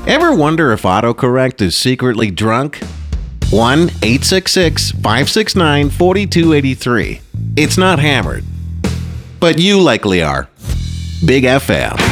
Ever wonder if autocorrect is secretly drunk? 1-866-569-4283. It's not hammered, but you likely are. Big FM.